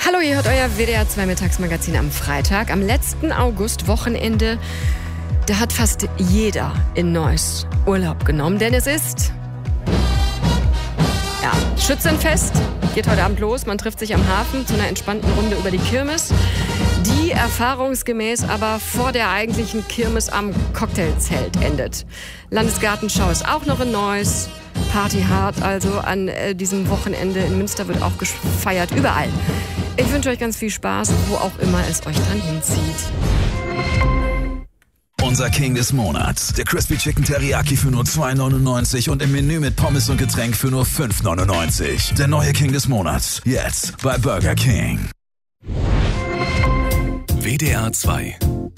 Hallo, ihr hört euer WDR 2 Mittagsmagazin am Freitag. Am letzten August-Wochenende, da hat fast jeder in Neuss Urlaub genommen, denn es ist Schützenfest. Geht heute Abend los. Man trifft sich am Hafen zu einer entspannten Runde über die Kirmes, die erfahrungsgemäß aber vor der eigentlichen Kirmes am Cocktailzelt endet. Landesgartenschau ist auch noch in Neuss. Party hard also an diesem Wochenende. In Münster wird auch gefeiert. Überall. Ich wünsche euch ganz viel Spaß, wo auch immer es euch dran hinzieht. Unser King des Monats. Der Crispy Chicken Teriyaki für nur 2,99 und im Menü mit Pommes und Getränk für nur 5,99. Der neue King des Monats. Jetzt bei Burger King. WDR 2